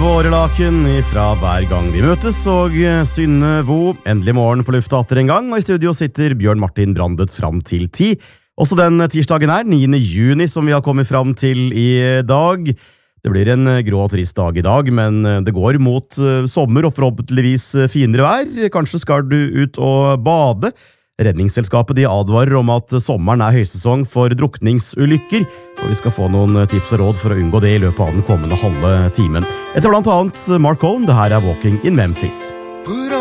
vårelaken fra hver gang vi møtes, og Synne Vo, endelig morgen på lufta atter en gang, og i studio sitter Bjørn Martin Brandet fram til 10. Også den tirsdagen 9. juni, som vi har kommet fram til i dag. Det blir en grå og trist dag i dag, men det går mot sommer og forhåpentligvis finere vær. Kanskje skal du ut og bade. Redningsselskapet de advarer om at sommeren høysesong for drukningsulykker, og vi skal få noen tips og råd for å unngå det i løpet av den kommende halve timen. Etter blant annet Mark Cohn, det her Walking in Memphis.